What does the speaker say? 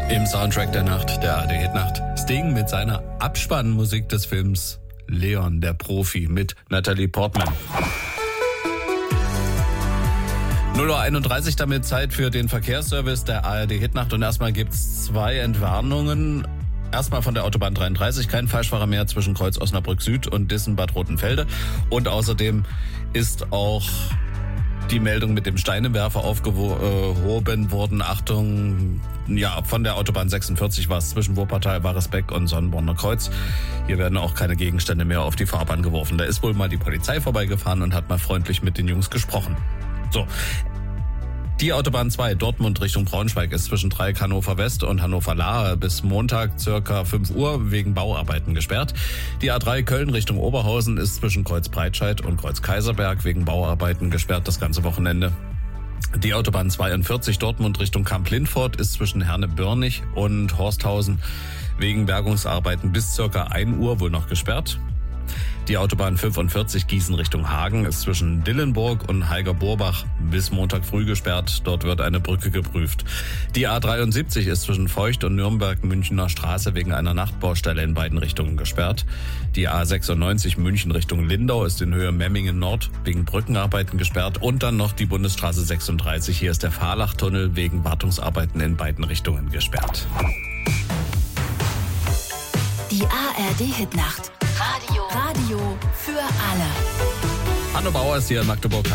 Im Soundtrack der Nacht, der ARD-Hit-Nacht, Sting mit seiner Abspannmusik des Films Leon, der Profi, mit Natalie Portman. 0:31 Uhr damit Zeit für den Verkehrsservice der ARD-Hit-Nacht. Und erstmal gibt's 2 Entwarnungen. Erstmal von der Autobahn 33, kein Falschfahrer mehr zwischen Kreuz Osnabrück Süd und Dissen-Bad Rotenfelde. Und außerdem ist auch die Meldung mit dem Steinewerfer aufgehoben worden. Achtung, ja, von der Autobahn 46 war es zwischen Wuppertal, Waresbeck und Sonnenborner Kreuz. Hier werden auch keine Gegenstände mehr auf die Fahrbahn geworfen. Da ist wohl mal die Polizei vorbeigefahren und hat mal freundlich mit den Jungs gesprochen. So. Die Autobahn 2 Dortmund Richtung Braunschweig ist zwischen Dreieck Hannover West und Hannover Lahe bis Montag circa 5 Uhr wegen Bauarbeiten gesperrt. Die A3 Köln Richtung Oberhausen ist zwischen Kreuz Breitscheid und Kreuz Kaiserberg wegen Bauarbeiten gesperrt das ganze Wochenende. Die Autobahn 42 Dortmund Richtung Kamp-Lindfort ist zwischen Herne-Börnig und Horsthausen wegen Bergungsarbeiten bis circa 1 Uhr wohl noch gesperrt. Die Autobahn 45 Gießen Richtung Hagen ist zwischen Dillenburg und Heiger-Borbach bis Montag früh gesperrt. Dort wird eine Brücke geprüft. Die A73 ist zwischen Feucht und Nürnberg-Münchener Straße wegen einer Nachtbaustelle in beiden Richtungen gesperrt. Die A96 München Richtung Lindau ist in Höhe Memmingen Nord wegen Brückenarbeiten gesperrt. Und dann noch die Bundesstraße 36. Hier ist der Fahrlachtunnel wegen Wartungsarbeiten in beiden Richtungen gesperrt. Die ARD-Hit-Nacht. Radio für alle. Hanno Bauer ist hier in Magdeburg.